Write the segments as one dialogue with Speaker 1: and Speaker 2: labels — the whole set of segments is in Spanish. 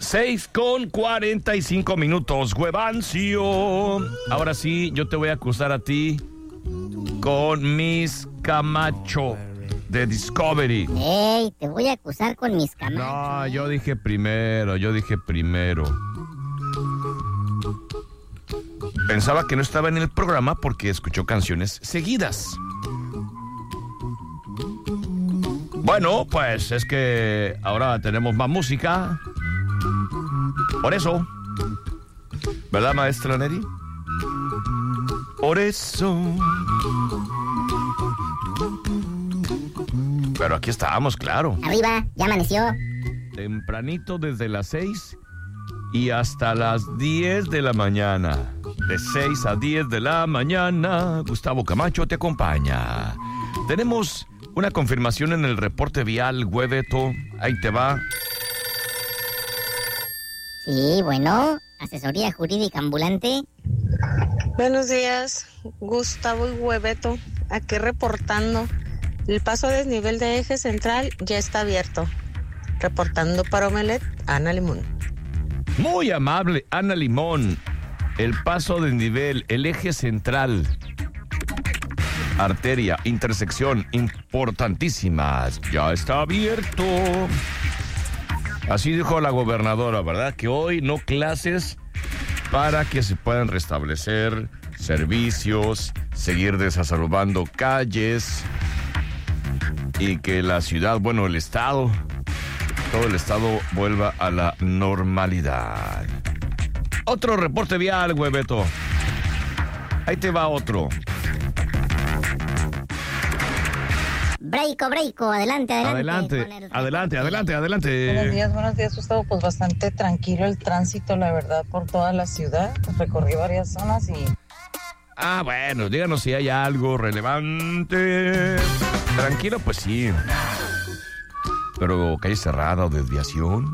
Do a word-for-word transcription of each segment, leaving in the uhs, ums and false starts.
Speaker 1: seis con cuarenta y cinco minutos, Huevancio. Ahora sí, yo te voy a acusar a ti con Miss Camacho de Discovery.
Speaker 2: Ey, te voy a acusar con mis Camacho.
Speaker 1: No, yo dije primero, yo dije primero. Pensaba que no estaba en el programa porque escuchó canciones seguidas. Bueno, pues es que ahora tenemos más música. Por eso, ¿verdad, maestra Neri? Por eso. Pero aquí estábamos, claro.
Speaker 2: Arriba, ya amaneció.
Speaker 1: Tempranito desde las seis y hasta las diez de la mañana. De seis a diez de la mañana, Gustavo Camacho te acompaña. Tenemos una confirmación en el reporte vial, Hueveto. Ahí te va.
Speaker 2: Sí, bueno, asesoría jurídica ambulante.
Speaker 3: Buenos días, Gustavo y Hueveto. Aquí reportando. El paso a desnivel de eje central ya está abierto. Reportando para Omelet, Ana Limón.
Speaker 1: Muy amable, Ana Limón. El paso de nivel, el eje central. Arteria, intersección, importantísimas. Ya está abierto. Así dijo la gobernadora, ¿verdad? Que hoy no clases para que se puedan restablecer servicios, seguir desasolvando calles y que la ciudad, bueno, el estado, todo el estado vuelva a la normalidad. Otro reporte vial, Hueveto. Ahí te va otro.
Speaker 2: Breiko, breiko, adelante, adelante.
Speaker 1: Adelante, adelante, adelante, adelante.
Speaker 4: Buenos días, buenos días, Gustavo. Pues bastante tranquilo el tránsito, la verdad, por toda la ciudad. Recorrí varias zonas y...
Speaker 1: Ah, bueno, díganos si hay algo relevante. Tranquilo, pues sí. Pero calle cerrada o desviación.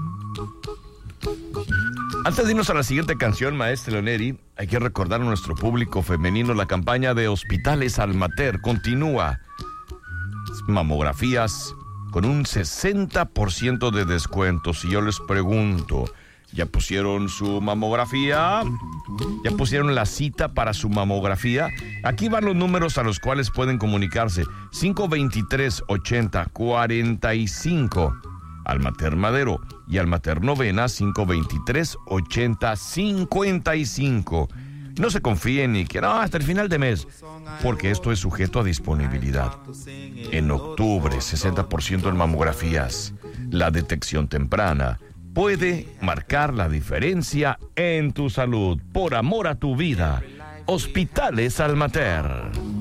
Speaker 1: Antes de irnos a la siguiente canción, maestra Leoneri, hay que recordar a nuestro público femenino la campaña de Hospitales Almater. Continúa. Mamografías con un sesenta por ciento de descuento. Si yo les pregunto, ¿ya pusieron su mamografía? ¿Ya pusieron la cita para su mamografía? Aquí van los números a los cuales pueden comunicarse. cinco veintitrés ochenta cuarenta y cinco. Almater Madero y Almater Novena cinco veintitrés ochenta cincuenta y cinco. No se confíen ni que no, hasta el final de mes, porque esto es sujeto a disponibilidad. En octubre, sesenta por ciento en mamografías. La detección temprana puede marcar la diferencia en tu salud. Por amor a tu vida. Hospitales Almater.